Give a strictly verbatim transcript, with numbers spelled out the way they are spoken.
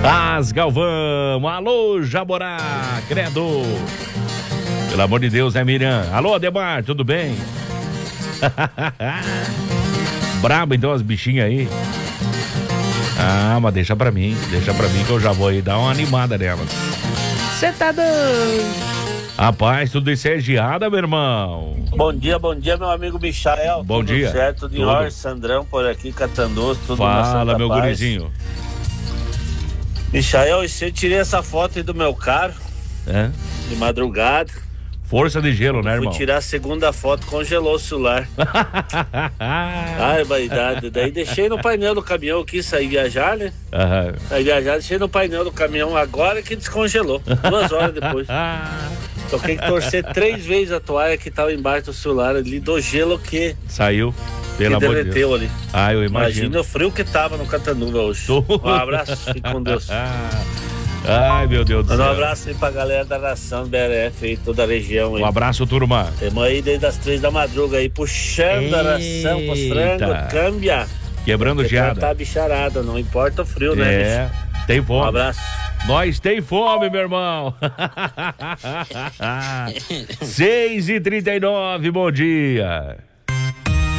As Galvão, alô Jaborá, credo. Pelo amor de Deus, né, Miriam? Alô, Ademar, tudo bem? Brabo então as bichinhas aí. Ah, mas deixa pra mim, deixa pra mim que eu já vou aí dar uma animada nelas. Cê tá doido? Rapaz, tudo isso é geada, meu irmão. Bom dia, bom dia, meu amigo Michael. Bom tudo dia. certo, de Jorge Sandrão por aqui, Catanduço, tudo na Santa Fala, meu Paz. gurizinho. Michael, eu tirei essa foto aí do meu carro, É? de madrugada. Força de gelo, né, Fui irmão? tirar a segunda foto, congelou o celular. Ai, vaidade. Daí deixei no painel do caminhão, quis sair viajar, né? Aham. Sair viajar, deixei no painel do caminhão agora que descongelou. Duas horas depois. Toquei que torcer três vezes a toalha que tava embaixo do celular ali, do gelo que, Saiu, que pelo amor de Deus. derreteu ali. Ah, eu imagino. Imagina o frio que tava no Catanduva hoje. Um abraço, fique com Deus. Ai, meu Deus do Manda um céu. abraço aí pra galera da nação do B R F aí, toda a região aí. Um abraço, turma. Temos aí desde as três da madruga aí, puxando a ração pros frangos, câmbia. Quebrando geada. Tá bicharada, não importa o frio, né, É, bicho? tem fome. Um abraço. Nós tem fome, meu irmão. seis e trinta e nove, bom dia.